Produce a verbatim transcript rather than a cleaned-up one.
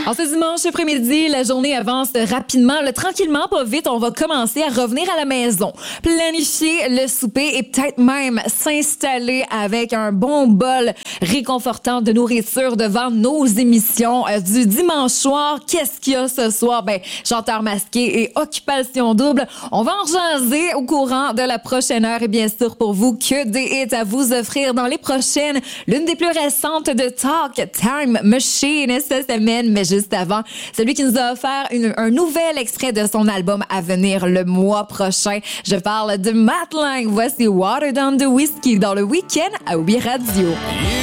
En ce dimanche après-midi, la journée avance rapidement. Le tranquillement, pas vite, on va commencer à revenir à la maison. Planifier le souper et peut-être même s'installer avec un bon bol réconfortant de nourriture devant nos émissions euh, du dimanche soir. Qu'est-ce qu'il y a ce soir? Ben, chanteur masqué et occupation double. On va en jaser au courant de la prochaine heure et bien sûr pour vous, que des hits à vous offrir dans les prochaines. L'une des plus récentes de Talk Time Machine cette semaine, mais juste avant, celui qui nous a offert une, un nouvel extrait de son album à venir le mois prochain. Je parle de Matt Lang. Voici Water Down the Whiskey dans le week-end à O B Radio.